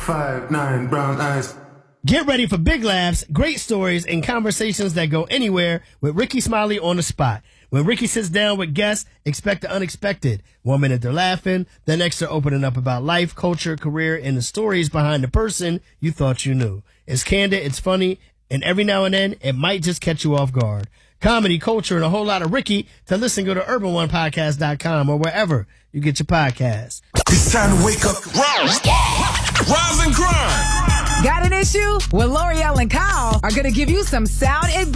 5'9", brown eyes. Get ready for big laughs, great stories, and conversations that go anywhere with Ricky Smiley on the spot. When Ricky sits down with guests, expect the unexpected. 1 minute they're laughing, the next they're opening up about life, culture, career, and the stories behind the person you thought you knew. It's candid, it's funny, and every now and then, it might just catch you off guard. Comedy, culture, and a whole lot of Ricky. To listen, go to urban1podcast.com or wherever you get your podcasts. It's time to wake up. Rise and grind. Got an issue? Well, L'Oreal and Kyle are going to give you some sound advice.